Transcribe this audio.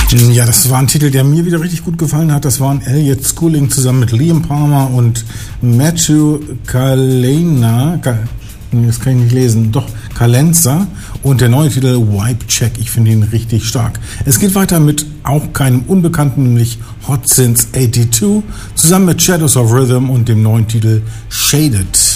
Ja, das war ein Titel, der mir wieder richtig gut gefallen hat. Das waren Elliot Schooling zusammen mit Liam Palmer und Matthew Kalena. Das kann ich nicht lesen. Doch, Kalenza. Und der neue Titel Wipe Check. Ich finde ihn richtig stark. Es geht weiter mit auch keinem Unbekannten, nämlich Hot Since 82, zusammen mit Shadows of Rhythm und dem neuen Titel Shaded.